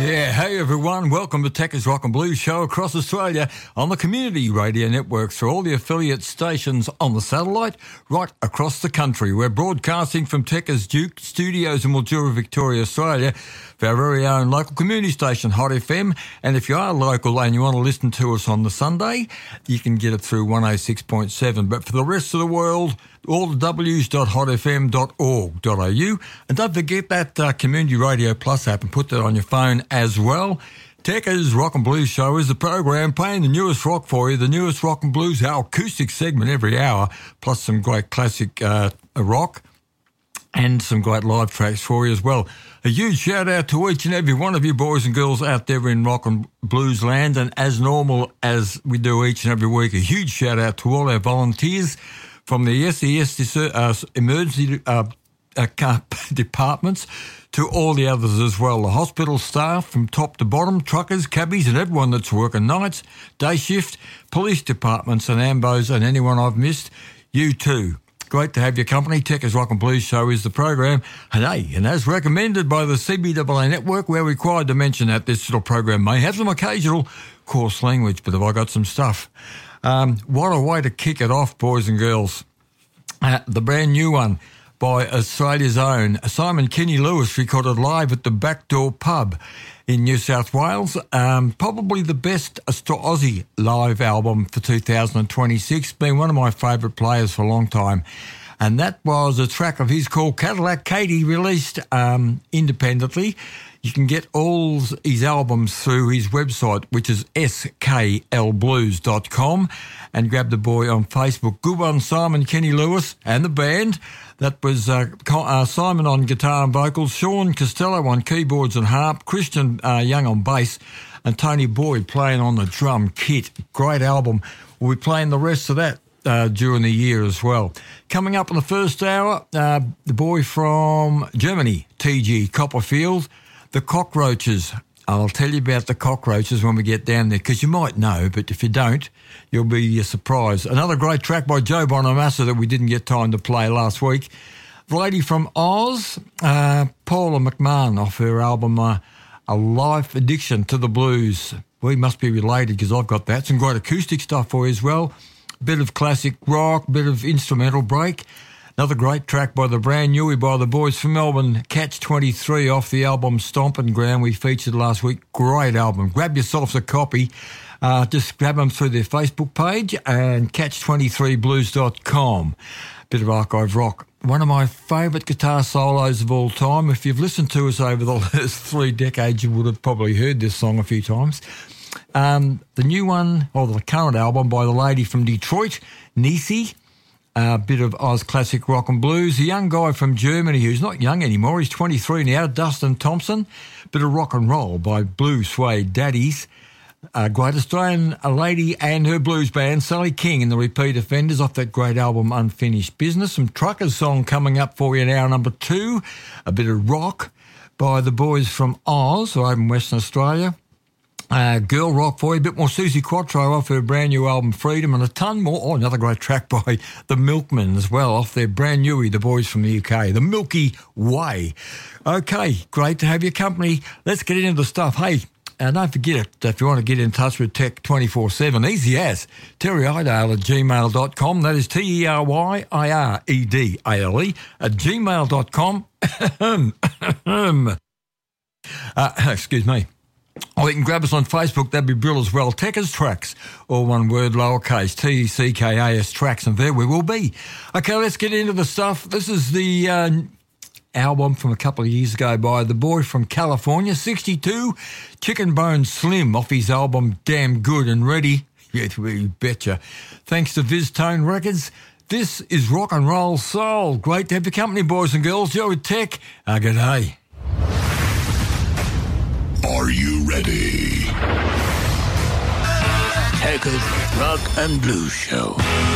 Yeah, hey everyone, welcome to Techers Rock and Blues Show across Australia on the Community Radio Network through all the affiliate stations on the satellite right across the country. We're broadcasting from Techers Duke Studios in Mildura, Victoria, Australia for our very own local community station, Hot FM. And if you are local and you want to listen to us on the Sunday, you can get it through 106.7. But for the rest of the world, all the w's.hotfm.org.au. And don't forget that Community Radio Plus app and put that on your phone as well. Techers Rock and Blues Show is the program playing the newest rock for you, the newest rock and blues, our acoustic segment every hour, plus some great classic rock and some great live tracks for you as well. A huge shout out to each and every one of you boys and girls out there in rock and blues land. And as normal as we do each and every week, a huge shout out to all our volunteers from the SES emergency departments to all the others as well. The hospital staff from top to bottom, truckers, cabbies and everyone that's working nights, day shift, police departments and ambos and anyone I've missed, you too. Great to have your company. Techers Rock and Blues Show is the program. And hey, and as recommended by the CBAA network, we're required to mention that this little program may have some occasional coarse language, but have I got some stuff? What a way to kick it off, boys and girls. The brand new one by Australia's own Simon Kenny Lewis, recorded live at the Backdoor Pub in New South Wales. Probably the best Aussie live album for 2026, been one of my favourite players for a long time. And that was a track of his called Cadillac Katie, released independently. You can get all his albums through his website, which is sklblues.com, and grab the boy on Facebook. Good one, Simon Kenny Lewis and the band. That was Simon on guitar and vocals, Sean Costello on keyboards and harp, Christian Young on bass, and Tony Boyd playing on the drum kit. Great album. We'll be playing the rest of that during the year as well. Coming up in the first hour, the boy from Germany, T.G. Copperfield, the Cockroaches. I'll tell you about the Cockroaches when we get down there, because you might know, but if you don't, you'll be surprised. Another great track by Joe Bonamassa that we didn't get time to play last week. The lady from Oz, Paula McMahon, off her album A Life Addiction to the Blues. We must be related because I've got that. Some great acoustic stuff for you as well. Bit of classic rock, bit of instrumental break. Another great track by the brand newie by the boys from Melbourne, Catch 23, off the album Stompin' Ground we featured last week. Great album. Grab yourselves a copy. Just grab them through their Facebook page and catch23blues.com. Bit of archive rock. One of my favourite guitar solos of all time. If you've listened to us over the last 3 decades, you would have probably heard this song a few times. The new one, or the current album by the lady from Detroit, Nisi. A bit of Oz classic rock and blues. A young guy from Germany who's not young anymore. He's 23 now, Dustin Thompson. Bit of rock and roll by Blue Suede Daddies. A great Australian lady and her blues band, Sally King and the Repeat Offenders, off that great album Unfinished Business. Some Truckers song coming up for you in hour number 2. A bit of rock by the boys from Oz, or over in Western Australia. Girl rock for you, a bit more Susie Quattro off her brand new album Freedom, and a ton more. Oh, another great track by the Milkmen as well, off their brand newie, the boys from the UK, the Milky Way. Okay, great to have your company. Let's get into the stuff. Hey, don't forget it, if you want to get in touch with Tech 24/7, easy as terryiredale@gmail.com. That is TERYIREDALE @gmail.com. Excuse me. Or you can grab us on Facebook, that'd be brilliant as well. Techers Tracks, all one word, lowercase, TECKAS Tracks, and there we will be. Okay, let's get into the stuff. This is the album from a couple of years ago by the boy from California, 62, Chicken Bone Slim, off his album Damn Good and Ready. Yeah, you betcha. Thanks to VizTone Records. This is Rock and Roll Soul. Great to have your company, boys and girls. You're with Tech. Good day. Are you ready? Techers Rock and Blues Show.